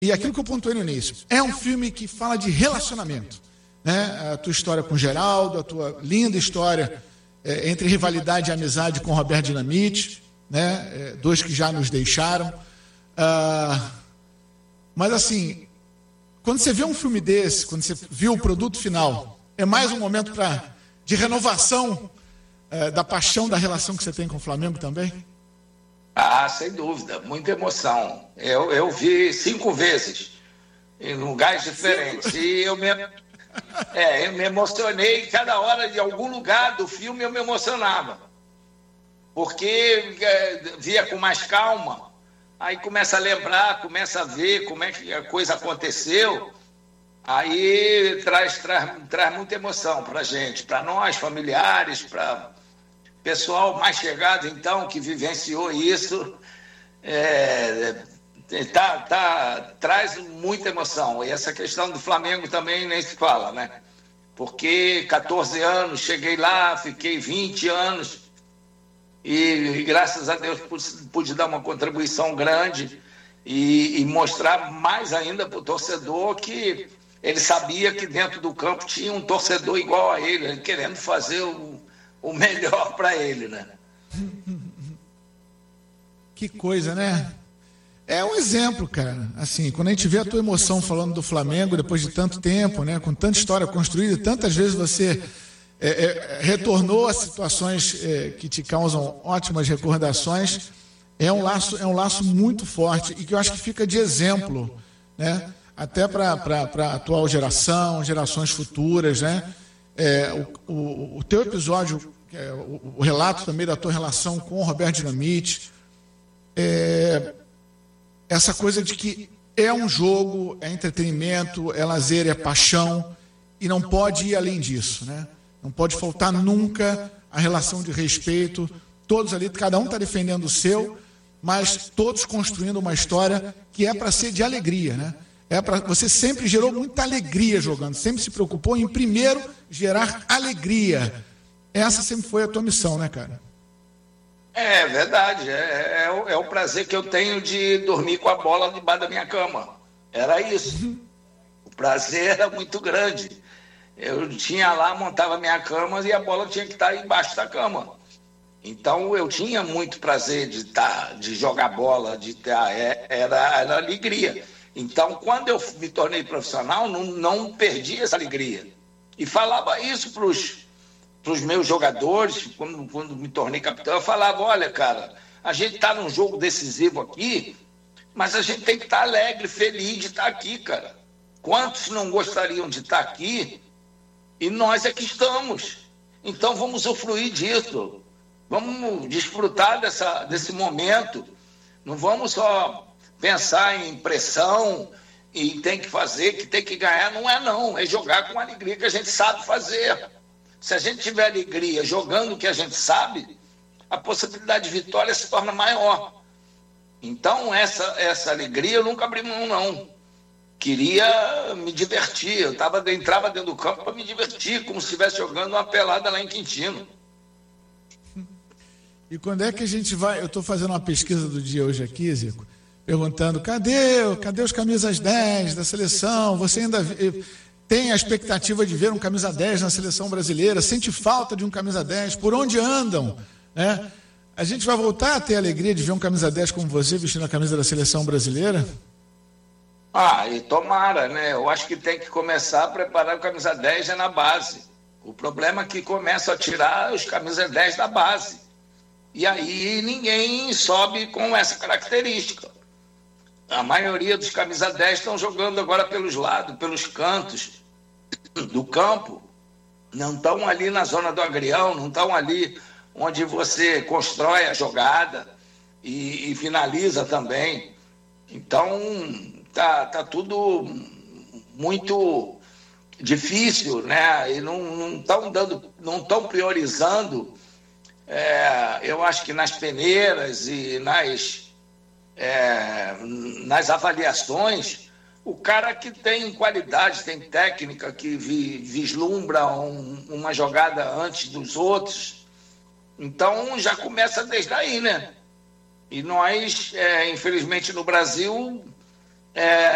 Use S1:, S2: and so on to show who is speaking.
S1: E aquilo que eu pontuei no início, é um filme que fala de relacionamento, né? A tua história com o Geraldo, a tua linda história entre rivalidade e amizade com o Roberto Dinamite, né? Dois que já nos deixaram. Mas assim, quando você vê um filme desse, quando você viu o produto final, é mais um momento de renovação da paixão, da relação que você tem com o Flamengo também?
S2: Sem dúvida, muita emoção. Eu vi 5 vezes, em lugares diferentes. E eu me emocionei, cada hora de algum lugar do filme eu me emocionava. Porque via com mais calma, aí começa a lembrar, começa a ver como é que a coisa aconteceu. Aí traz muita emoção para a gente, para nós, familiares, para pessoal mais chegado, então, que vivenciou isso, traz muita emoção. E essa questão do Flamengo também nem se fala, né? Porque 14 anos, cheguei lá, fiquei 20 anos e graças a Deus pude dar uma contribuição grande e mostrar mais ainda para o torcedor que ele sabia que dentro do campo tinha um torcedor igual a ele querendo fazer o melhor para ele, né?
S1: Que coisa, né? É um exemplo, cara. Assim, quando a gente vê a tua emoção falando do Flamengo depois de tanto tempo, né? Com tanta história construída, tantas vezes você retornou a situações que te causam ótimas recordações. É um laço muito forte e que eu acho que fica de exemplo, né? Até para a atual geração, gerações futuras, né? O teu episódio, o relato também da tua relação com o Roberto Dinamite, essa coisa de que é um jogo, é entretenimento, é lazer, é paixão, e não pode ir além disso, né? Não pode faltar nunca a relação de respeito, todos ali, cada um está defendendo o seu, mas todos construindo uma história que é para ser de alegria, né? Você sempre gerou muita alegria jogando, sempre se preocupou em primeiro gerar alegria. Essa sempre foi a tua missão, né, cara?
S2: É verdade, é o prazer que eu tenho de dormir com a bola debaixo da minha cama. Era isso. O prazer era muito grande. Eu tinha lá, montava minha cama e a bola tinha que estar embaixo da cama. Então eu tinha muito prazer de jogar bola, era alegria. Então, quando eu me tornei profissional, não perdi essa alegria. E falava isso para os meus jogadores, quando me tornei capitão, eu falava, olha, cara, a gente está num jogo decisivo aqui, mas a gente tem que estar alegre, feliz de estar aqui, cara. Quantos não gostariam de estar aqui? E nós é que estamos. Então, vamos usufruir disso. Vamos desfrutar desse momento. Não vamos só pensar em pressão e tem que fazer, que tem que ganhar. Não. É jogar com a alegria que a gente sabe fazer. Se a gente tiver alegria jogando o que a gente sabe, a possibilidade de vitória se torna maior. Então, essa alegria eu nunca abri mão, não. Queria me divertir. Eu entrava dentro do campo para me divertir, como se estivesse jogando uma pelada lá em Quintino.
S1: E quando é que a gente vai... Eu estou fazendo uma pesquisa do dia hoje aqui, Zico, perguntando, cadê os camisas 10 da seleção? Você ainda tem a expectativa de ver um camisa 10 na seleção brasileira? Sente falta de um camisa 10? Por onde andam? Né? A gente vai voltar a ter a alegria de ver um camisa 10 como você vestindo a camisa da seleção brasileira?
S2: E tomara, né? Eu acho que tem que começar a preparar o camisa 10 na base. O problema é que começa a tirar os camisas 10 da base. E aí ninguém sobe com essa característica. A maioria dos camisa 10 estão jogando agora pelos lados, pelos cantos do campo. Não estão ali na zona do agrião, não estão ali onde você constrói a jogada e finaliza também. Então, tá tudo muito difícil, né? E não estão priorizando, eu acho que nas peneiras e nas avaliações, o cara que tem qualidade, tem técnica, que vislumbra uma jogada antes dos outros, então já começa desde aí, né? E nós, infelizmente no Brasil,